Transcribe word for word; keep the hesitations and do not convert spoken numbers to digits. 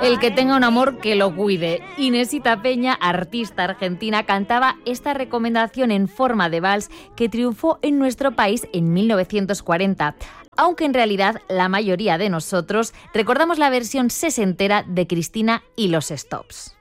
El que tenga un amor que lo cuide. Inesita Peña, artista argentina, cantaba esta recomendación en forma de vals que triunfó en nuestro país en mil novecientos cuarenta. Aunque en realidad la mayoría de nosotros recordamos la versión sesentera de Cristina y los Stops.